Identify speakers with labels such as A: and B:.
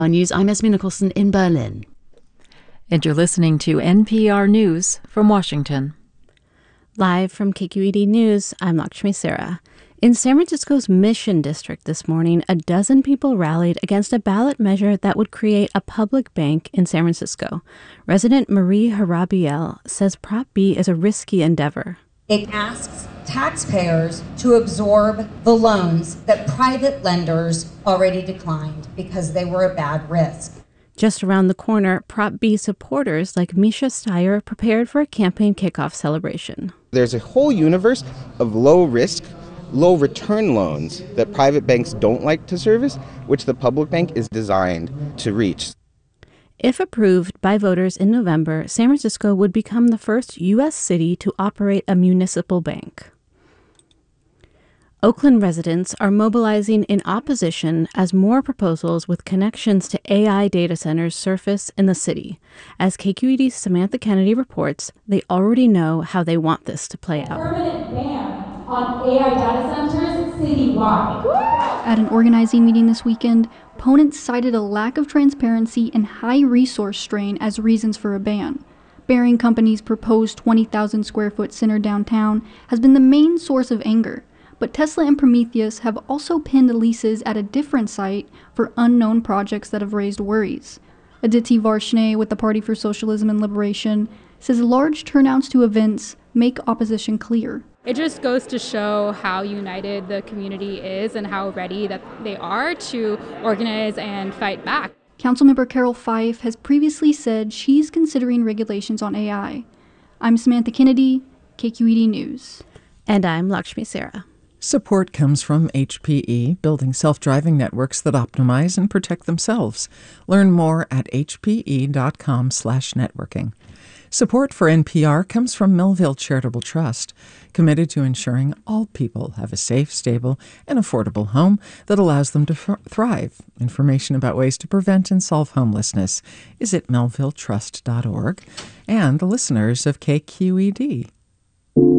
A: News, I'm Esme Nicholson in Berlin.
B: And you're listening to NPR News from Washington.
C: Live from KQED News, I'm Lakshmi Sarah. In San Francisco's Mission District this morning, a dozen people rallied against a ballot measure that would create a public bank in San Francisco. Resident Marie Harabiel says Prop B is a risky endeavor.
D: It asks taxpayers to absorb the loans that private lenders already declined because they were a bad risk.
C: Just around the corner, Prop B supporters like Misha Steyer prepared for a campaign kickoff celebration.
E: There's a whole universe of low-risk, low-return loans that private banks don't like to service, which the public bank is designed to reach.
C: If approved by voters in November, San Francisco would become the first U.S. city to operate a municipal bank. Oakland residents are mobilizing in opposition as more proposals with connections to AI data centers surface in the city. As KQED's Samantha Kennedy reports, they already know how they want this to play out.
F: Permanent ban on AI data centers citywide.
G: At an organizing meeting this weekend, opponents cited a lack of transparency and high resource strain as reasons for a ban. Baring Company's proposed 20,000 square foot center downtown has been the main source of anger. But Tesla and Prometheus have also pinned leases at a different site for unknown projects that have raised worries. Aditi Varshney with the Party for Socialism and Liberation says large turnouts to events make opposition clear.
H: It just goes to show how united the community is and how ready that they are to organize and fight back.
G: Councilmember Carol Fife has previously said she's considering regulations on AI. I'm Samantha Kennedy, KQED News.
C: And I'm Lakshmi Sarah.
I: Support comes from HPE, building self-driving networks that optimize and protect themselves. Learn more at hpe.com/networking. Support for NPR comes from Millville Charitable Trust, committed to ensuring all people have a safe, stable, and affordable home that allows them to thrive. Information about ways to prevent and solve homelessness is at melvilletrust.org. And the listeners of KQED.